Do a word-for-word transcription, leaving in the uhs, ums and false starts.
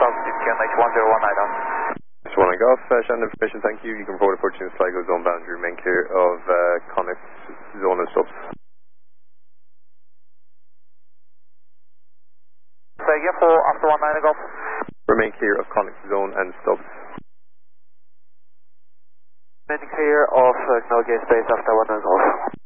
altitude Q N H one zero one nine zero. Just one Golf, uh, Shannon information, thank you. You can report approaching the Sligo zone boundary, remain clear of uh, Connacht zone and subs. Say again for after one nine Golf. Remain clear of Connacht zone and subs. Remain clear of uh, no gate space after one nine Golf.